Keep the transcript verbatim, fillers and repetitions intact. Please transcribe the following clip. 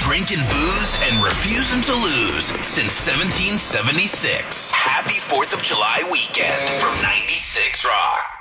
Drinking booze and refusing to lose since seventeen seventy-six. Happy fourth of July weekend from ninety-six Rock.